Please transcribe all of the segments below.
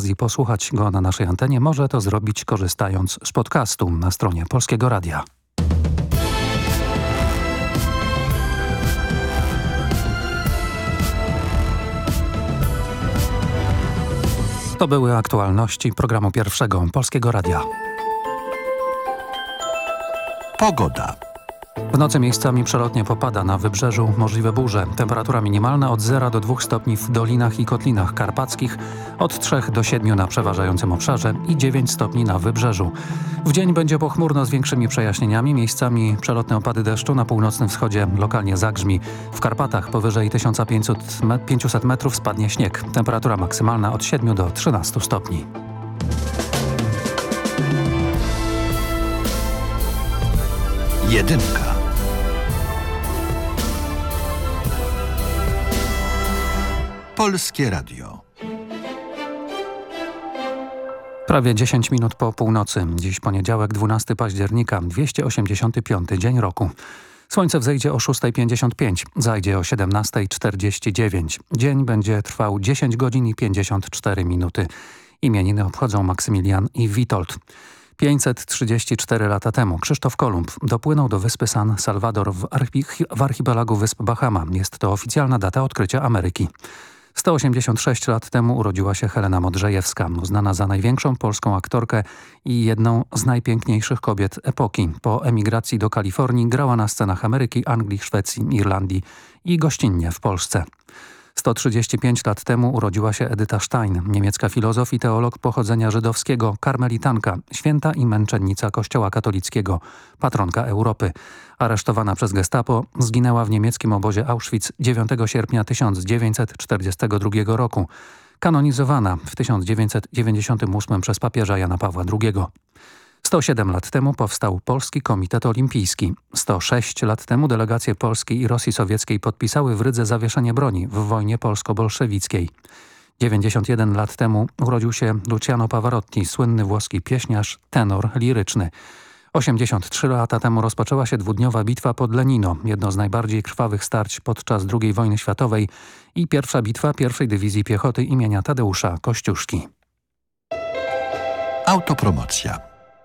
okazji posłuchać go na naszej antenie, może to zrobić korzystając z podcastu na stronie Polskiego Radia. To były aktualności programu pierwszego Polskiego Radia. Pogoda. W nocy miejscami przelotnie popada, na wybrzeżu możliwe burze. Temperatura minimalna od 0 do 2 stopni w dolinach i kotlinach karpackich, od 3 do 7 na przeważającym obszarze i 9 stopni na wybrzeżu. W dzień będzie pochmurno z większymi przejaśnieniami, miejscami przelotne opady deszczu, na północnym wschodzie lokalnie zagrzmi. W Karpatach powyżej 1500 metrów spadnie śnieg. Temperatura maksymalna od 7 do 13 stopni. Jedynka. Polskie Radio. Prawie 10 minut po północy. Dziś poniedziałek, 12 października, 285 dzień roku. Słońce wzejdzie o 6:55, zajdzie o 17:49. Dzień będzie trwał 10 godzin i 54 minuty. Imieniny obchodzą Maksymilian i Witold. 534 lata temu Krzysztof Kolumb dopłynął do wyspy San Salvador w archipelagu wysp Bahama. Jest to oficjalna data odkrycia Ameryki. 186 lat temu urodziła się Helena Modrzejewska, uznana za największą polską aktorkę i jedną z najpiękniejszych kobiet epoki. Po emigracji do Kalifornii grała na scenach Ameryki, Anglii, Szwecji, Irlandii i gościnnie w Polsce. 135 lat temu urodziła się Edyta Stein, niemiecka filozof i teolog pochodzenia żydowskiego, karmelitanka, święta i męczennica Kościoła katolickiego, patronka Europy. Aresztowana przez Gestapo, zginęła w niemieckim obozie Auschwitz 9 sierpnia 1942 roku. Kanonizowana w 1998 przez papieża Jana Pawła II. 107 lat temu powstał Polski Komitet Olimpijski. 106 lat temu delegacje Polski i Rosji Sowieckiej podpisały w Rydze zawieszenie broni w wojnie polsko-bolszewickiej. 91 lat temu urodził się Luciano Pavarotti, słynny włoski pieśniarz, tenor liryczny. 83 lata temu rozpoczęła się dwudniowa bitwa pod Lenino, jedno z najbardziej krwawych starć podczas II wojny światowej i pierwsza bitwa pierwszej Dywizji Piechoty imienia Tadeusza Kościuszki. Autopromocja.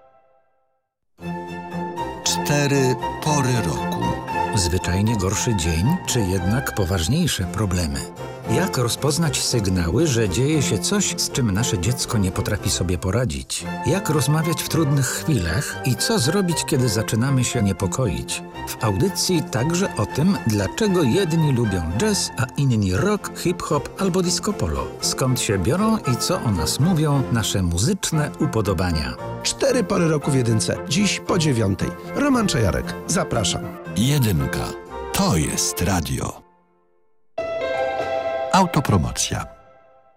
4 pory roku. Zwyczajnie gorszy dzień, czy jednak poważniejsze problemy? Jak rozpoznać sygnały, że dzieje się coś, z czym nasze dziecko nie potrafi sobie poradzić? Jak rozmawiać w trudnych chwilach i co zrobić, kiedy zaczynamy się niepokoić? W audycji także o tym, dlaczego jedni lubią jazz, a inni rock, hip-hop albo disco polo. Skąd się biorą i co o nas mówią nasze muzyczne upodobania. 4 pory roku w jedynce. Dziś po 9. Roman Czajarek. Zapraszam. Jedynka. To jest radio. Autopromocja.